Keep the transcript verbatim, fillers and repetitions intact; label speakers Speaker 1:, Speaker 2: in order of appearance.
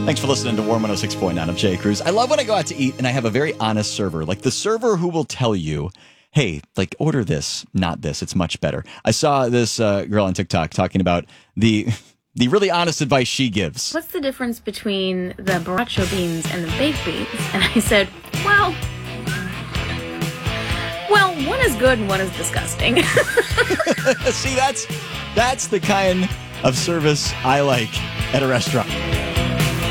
Speaker 1: Thanks for listening to Warm one oh six point nine. I'm Jay Cruz. I love when I go out to eat and I have a very honest server, like the server who will tell you, hey, like order this, not this. It's much better. I saw this uh, girl on TikTok talking about the the really honest advice she gives.
Speaker 2: What's the difference between the borracho beans and the baked beans? And I said, well, well, one is good and one is disgusting.
Speaker 1: See, that's that's the kind of service I like at a restaurant.